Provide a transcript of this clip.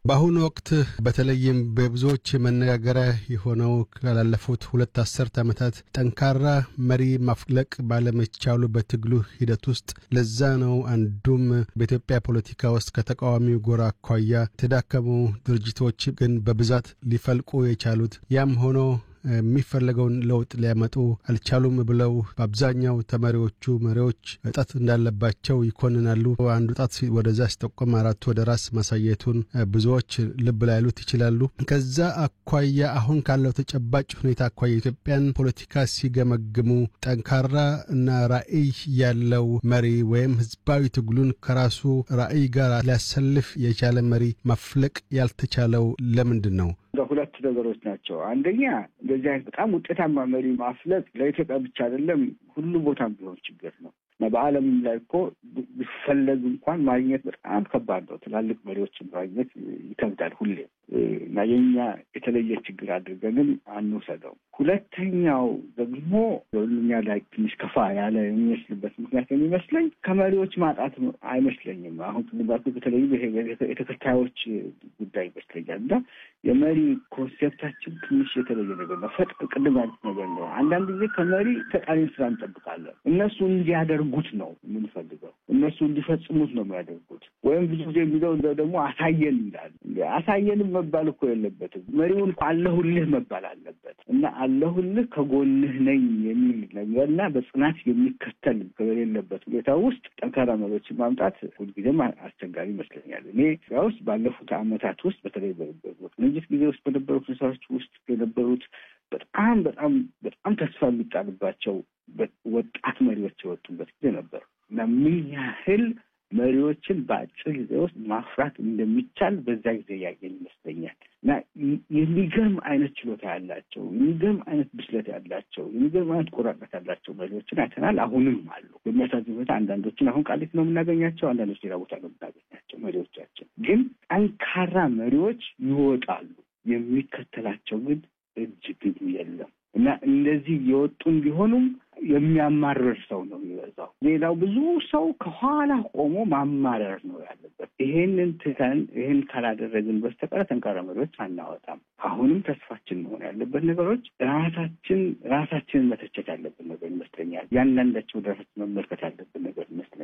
በአሁኑ ወቅት በተለይም በብዙዎች መነጋገሪያ የሆነው ካላለፉት 2 አስርት ዓመታት ጠንካራ መሪ ማፍለቅ ባለመቻሉ በትግሉ ሂደት ውስጥ ለዛ ነው አንዱም በኢትዮጵያ ፖለቲካ ውስጥ ከተቃዋሚው ጎራ አኳያ ተዳከሙ ድርጅቶች ግን በብዛት ሊፈልቁ የቻሉት ያም ሆኖ የሚፈልገውን ለውጥ ሊያመጡ አልቻሉም ብለው በአብዛኛው ተማሪዎቹ መሪዎች እጣት እንዳለባቸው ይኮንናሉ። አንዱ ጣት ወደዛ ሲጠቆም አራቱ ወደ ራስ ማሳየቱን ብዙዎች ልብ ላይሉት ይችላሉ። ከዛ አኳያ አሁን ካለው ተጨባጭ ሁኔታ አኳያ የኢትዮጵያን ፖለቲካ ሲገመግሙ ጠንካራ እና ራዕይ ያለው መሪ ወይም ህዝባዊ ትግሉን ከራሱ ራዕይ ጋር ሊያሰልፍ የቻለ መሪ ማፍለቅ ያልተቻለው ለምንድን ነው? ሁለት ነገሮች ናቸው። አንደኛ እንደዚህ አይነት በጣም ውጤታማ መሪ ማፍለቅ ለኢትዮጵያ ብቻ አይደለም ሁሉ ቦታም ቢሆን ችግር ነው። በዓለም ላይ እኮ ቢፈለግ እንኳን ማግኘት በጣም ከባድ ነው። ትላልቅ መሪዎችን ማግኘት ይከብዳል ሁሌ እና የኛ የተለየ ችግር አድርገን አንወስደው። ሁለተኛው ደግሞ ሁሉኛ ላይ ትንሽ ከፋ ያለ የሚመስልበት ምክንያት የሚመስለኝ ከመሪዎች ማጣት አይመስለኝም። አሁን ትልባቱ በተለይ የተከታዮች ጉዳይ ይመስለኛል እና የመሪ ኮንሴፕታችን ትንሽ የተለየ ነገር ነው። ቅድም ያልኩት ነገር ነው። አንዳንድ ጊዜ ከመሪ ተቃራኒ ስራ እንጠብቃለን። እነሱ እንዲያደርጉት ነው የምንፈልገው፣ እነሱ እንዲፈጽሙት ነው የሚያደርጉት። ወይም ብዙ ጊዜ የሚለው ደግሞ አሳየን ይላል። አሳየንም መባል እኮ የለበትም። መሪውን አለሁልህ መባል አለበት እና አለሁልህ ከጎንህ ነኝ የሚል ነገርና በጽናት የሚከተል ከሌለበት ሁኔታ ውስጥ ጠንካራ መሪዎችን ማምጣት ሁልጊዜም አስቸጋሪ ይመስለኛል። እኔ ውስጥ ባለፉት ዓመታት ውስጥ በተለይ በቅንጅት ጊዜ ውስጥ በነበሩ ሁኔታዎች ውስጥ የነበሩት በጣም ተስፋ የሚጣልባቸው ወጣት መሪዎች የወጡበት ጊዜ ነበር እና ምን ያህል መሪዎችን በአጭር ጊዜ ውስጥ ማፍራት እንደሚቻል በዛ ጊዜ ያገኝ ይመስለኛል እና የሚገርም አይነት ችሎታ ያላቸው፣ የሚገርም አይነት ብስለት ያላቸው፣ የሚገርም አይነት ቆራጥነት ያላቸው መሪዎችን አይተናል። አሁንም አሉ። በሚያሳዝን ሁኔታ አንዳንዶችን አሁን ቃሊቲ ነው የምናገኛቸው፣ አንዳንዶች ሌላ ቦታ ነው የምናገኛቸው። መሪዎቻችን ግን ጠንካራ መሪዎች ይወጣሉ፣ የሚከተላቸው ግን እጅግ የለም እና እንደዚህ የወጡን ቢሆኑም የሚያማርር ሰው ነው የሚበዛው። ሌላው ብዙ ሰው ከኋላ ቆሞ ማማረር ነው ያለበት። ይሄንን ትተን ይሄን ካላደረግን በስተቀር ጠንካራ መሪዎች አናወጣም። አሁንም ተስፋችን መሆን ያለበት ነገሮች ራሳችንን መተቸት ያለብን ነገር ይመስለኛል። ያንዳንዳቸው ራሳችን መመልከት ያለብን ነገር ይመስለኛል።